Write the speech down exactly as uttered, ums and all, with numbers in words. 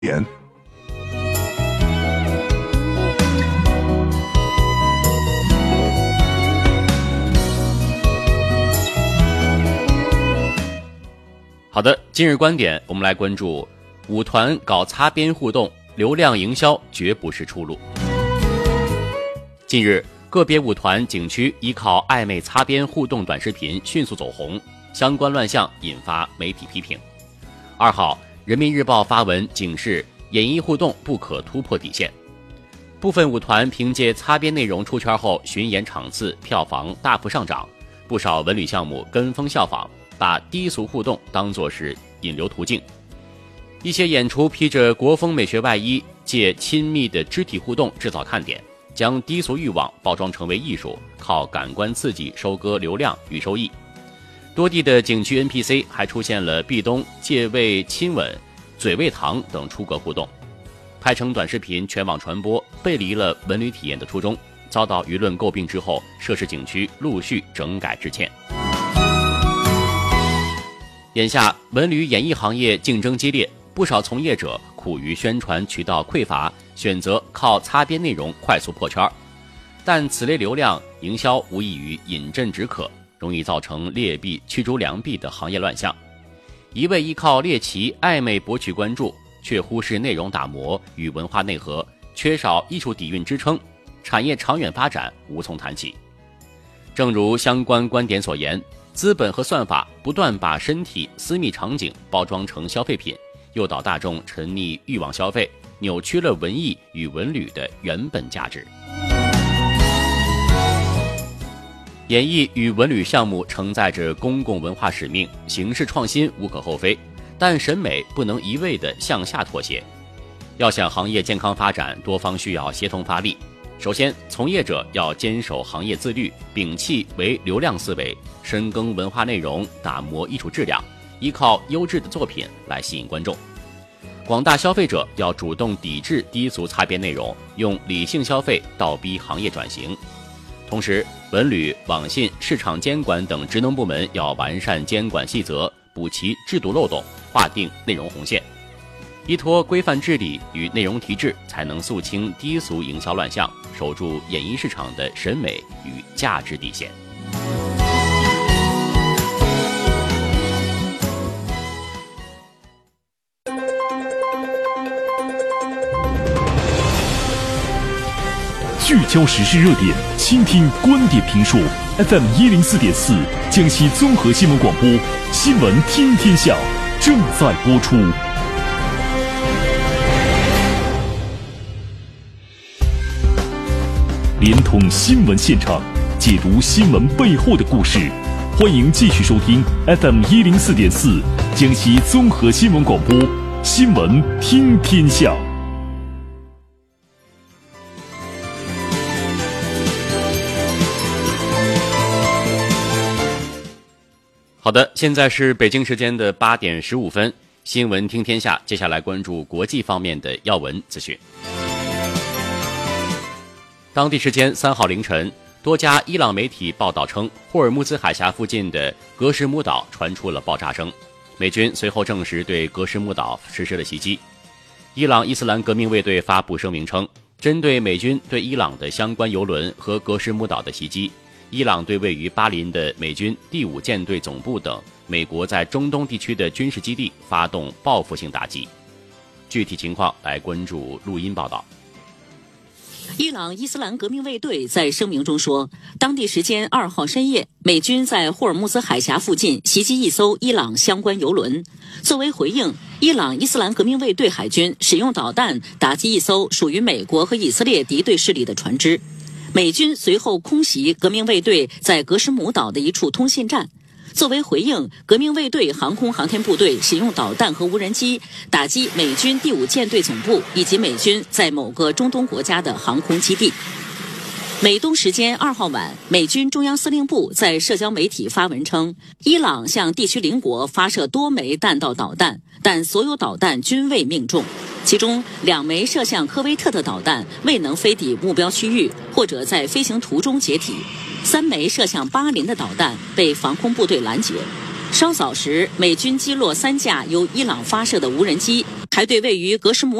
点。 好的，今日观点，我们来关注舞团搞擦边互动，流量营销绝不是出路。近日，个别舞团景区依靠暧昧擦边互动短视频迅速走红，相关乱象引发媒体批评。二号，人民日报发文警示演艺互动不可突破底线。部分舞团凭借擦边内容出圈后，巡演场次、票房大幅上涨，不少文旅项目跟风效仿，把低俗互动当作是引流途径。一些演出披着国风美学外衣，借亲密的肢体互动制造看点，将低俗欲望包装成为艺术，靠感官刺激收割流量与收益。多地的景区 N P C 还出现了壁咚、借位亲吻、嘴喂糖等出格互动，拍成短视频全网传播，背离了文旅体验的初衷，遭到舆论诟病之后，涉事景区陆续整改致歉。眼下文旅演艺行业竞争激烈，不少从业者苦于宣传渠道匮乏，选择靠擦边内容快速破圈，但此类流量营销无异于饮鸩止渴，容易造成劣币驱逐良币的行业乱象。一味依靠猎奇暧昧博取关注，却忽视内容打磨与文化内核，缺少艺术底蕴支撑，产业长远发展无从谈起。正如相关观点所言，资本和算法不断把身体私密场景包装成消费品，诱导大众沉溺欲望消费，扭曲了文艺与文旅的原本价值。演艺与文旅项目承载着公共文化使命，形式创新无可厚非，但审美不能一味地向下妥协。要想行业健康发展，多方需要协同发力。首先，从业者要坚守行业自律，摒弃唯流量思维，深耕文化内容，打磨艺术质量，依靠优质的作品来吸引观众。广大消费者要主动抵制低俗擦边内容，用理性消费倒逼行业转型。同时，文旅、网信、市场监管等职能部门要完善监管细则，补齐制度漏洞，划定内容红线。依托规范治理与内容提质，才能肃清低俗营销乱象，守住演艺市场的审美与价值底线。 聚焦时事热点，倾听观点评述 F M 一零四点四，江西综合新闻广播，新闻听天下正在播出。连通新闻现场，解读新闻背后的故事。欢迎继续收听 F M 一零四点四，江西综合新闻广播，新闻听天下。 好的，现在是北京时间的八点十五分，新闻听天下，接下来关注国际方面的要闻资讯。当地时间三号凌晨，多家伊朗媒体报道称，霍尔木兹海峡附近的格什木岛传出了爆炸声，美军随后证实对格什木岛实施了袭击。伊朗伊斯兰革命卫队发布声明称，针对美军对伊朗的相关油轮和格什木岛的袭击，伊朗对位于巴林的美军第五舰队总部等美国在中东地区的军事基地发动报复性打击。具体情况来关注录音报道。 伊朗伊斯兰革命卫队在声明中说，当地时间二号深夜，美军在霍尔木兹海峡附近袭击一艘伊朗相关油轮。作为回应，伊朗伊斯兰革命卫队海军使用导弹打击一艘属于美国和以色列敌对势力的船只。美军随后空袭革命卫队在格什姆岛的一处通信站。作为回应，革命卫队航空航天部队使用导弹和无人机打击美军第五舰队总部以及美军在某个中东国家的航空基地。美东时间二号晚，美军中央司令部在社交媒体发文称，伊朗向地区邻国发射多枚弹道导弹，但所有导弹均未命中。其中两枚射向科威特的导弹未能飞抵目标区域，或者在飞行途中解体；三枚射向巴林的导弹被防空部队拦截。稍早时，美军击落三架由伊朗发射的无人机， 还对位于格什姆